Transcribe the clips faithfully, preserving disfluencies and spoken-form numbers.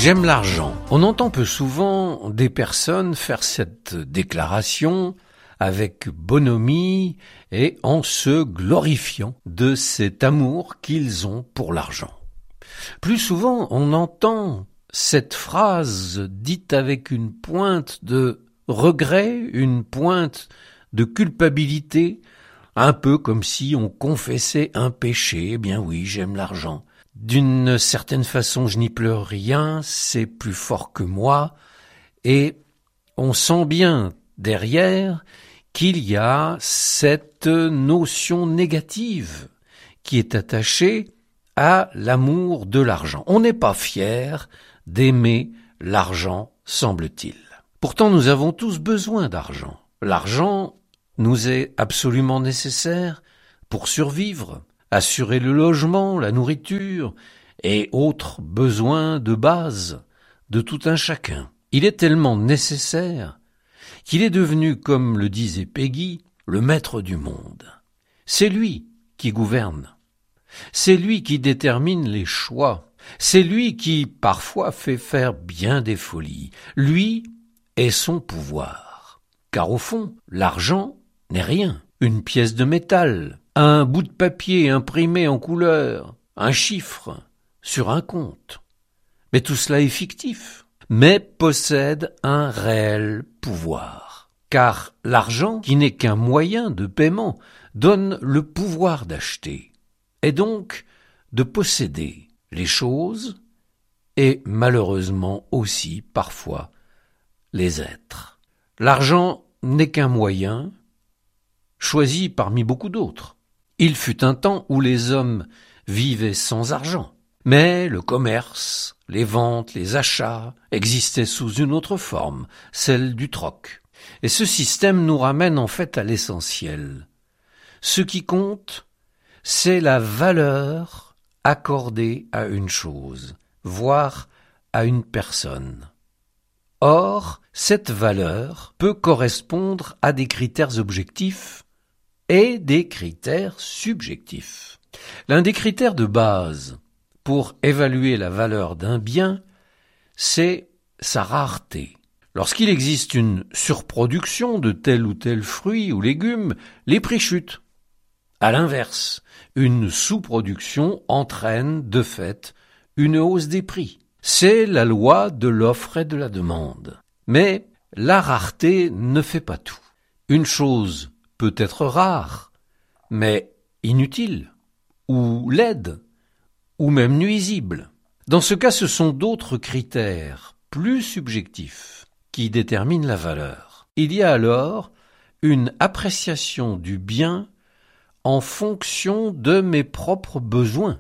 J'aime l'argent. On entend peu souvent des personnes faire cette déclaration avec bonhomie et en se glorifiant de cet amour qu'ils ont pour l'argent. Plus souvent, on entend cette phrase dite avec une pointe de regret, une pointe de culpabilité, un peu comme si on confessait un péché. Eh bien oui, j'aime l'argent. D'une certaine façon, je n'y pleure rien, c'est plus fort que moi, et on sent bien derrière qu'il y a cette notion négative qui est attachée à l'amour de l'argent. On n'est pas fier d'aimer l'argent, semble-t-il. Pourtant, nous avons tous besoin d'argent. L'argent nous est absolument nécessaire pour survivre, assurer le logement, la nourriture et autres besoins de base de tout un chacun. Il est tellement nécessaire qu'il est devenu, comme le disait Peggy, le maître du monde. C'est lui qui gouverne. C'est lui qui détermine les choix. C'est lui qui, parfois, fait faire bien des folies. Lui est son pouvoir. Car au fond, l'argent n'est rien. Une pièce de métal, un bout de papier imprimé en couleur, un chiffre sur un compte. Mais tout cela est fictif, mais possède un réel pouvoir. Car l'argent, qui n'est qu'un moyen de paiement, donne le pouvoir d'acheter, et donc de posséder les choses, et malheureusement aussi, parfois, les êtres. L'argent n'est qu'un moyen, choisi parmi beaucoup d'autres. Il fut un temps où les hommes vivaient sans argent, mais le commerce, les ventes, les achats existaient sous une autre forme, celle du troc. Et ce système nous ramène en fait à l'essentiel. Ce qui compte, c'est la valeur accordée à une chose, voire à une personne. Or, cette valeur peut correspondre à des critères objectifs et des critères subjectifs. L'un des critères de base pour évaluer la valeur d'un bien, c'est sa rareté. Lorsqu'il existe une surproduction de tel ou tel fruit ou légume, les prix chutent. À l'inverse, une sous-production entraîne de fait une hausse des prix. C'est la loi de l'offre et de la demande. Mais la rareté ne fait pas tout. Une chose peut être rare, mais inutile, ou laide, ou même nuisible. Dans ce cas, ce sont d'autres critères, plus subjectifs, qui déterminent la valeur. Il y a alors une appréciation du bien en fonction de mes propres besoins,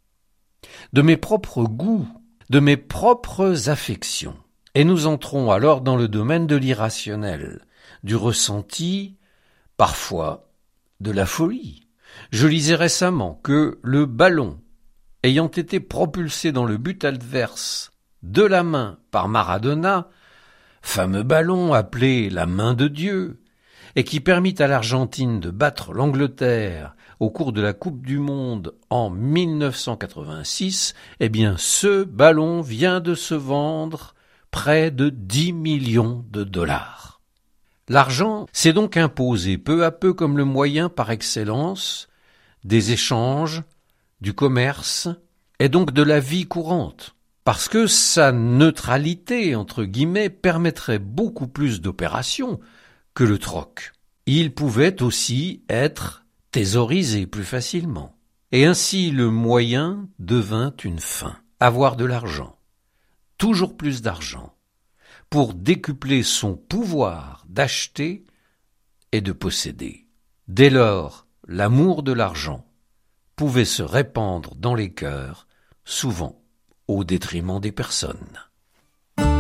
de mes propres goûts, de mes propres affections. Et nous entrons alors dans le domaine de l'irrationnel, du ressenti, parfois de la folie. Je lisais récemment que le ballon ayant été propulsé dans le but adverse de la main par Maradona, fameux ballon appelé la main de Dieu, et qui permit à l'Argentine de battre l'Angleterre au cours de la Coupe du Monde en mille neuf cent quatre-vingt-six, eh bien ce ballon vient de se vendre près de dix millions de dollars. L'argent s'est donc imposé peu à peu comme le moyen par excellence des échanges, du commerce et donc de la vie courante, parce que sa neutralité, entre guillemets, permettrait beaucoup plus d'opérations que le troc. Il pouvait aussi être thésaurisé plus facilement. Et ainsi le moyen devint une fin. Avoir de l'argent, toujours plus d'argent, pour décupler son pouvoir d'acheter et de posséder. Dès lors, l'amour de l'argent pouvait se répandre dans les cœurs, souvent au détriment des personnes.